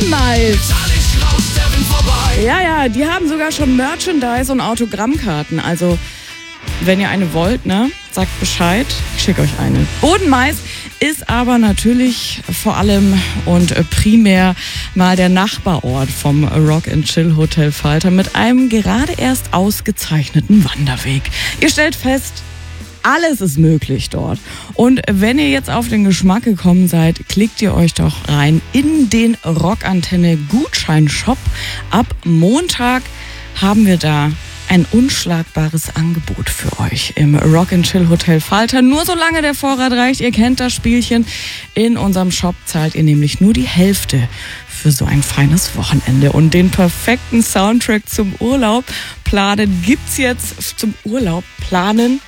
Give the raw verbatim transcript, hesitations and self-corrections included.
Bodenmais. Ja, ja, die haben sogar schon Merchandise und Autogrammkarten. Also, wenn ihr eine wollt, ne, sagt Bescheid. Ich schicke euch eine. Bodenmais ist aber natürlich vor allem und primär mal der Nachbarort vom Rock and Chill Hotel Falter mit einem gerade erst ausgezeichneten Wanderweg. Ihr stellt fest, alles ist möglich dort. Und wenn ihr jetzt auf den Geschmack gekommen seid, klickt ihr euch doch rein in den Rockantenne Gutscheinshop. Ab Montag haben wir da ein unschlagbares Angebot für euch im Rock and Chill Hotel Falter. Nur solange der Vorrat reicht, ihr kennt das Spielchen. In unserem Shop zahlt ihr nämlich nur die Hälfte für so ein feines Wochenende. Und den perfekten Soundtrack zum Urlaub planen gibt's jetzt zum Urlaub planen.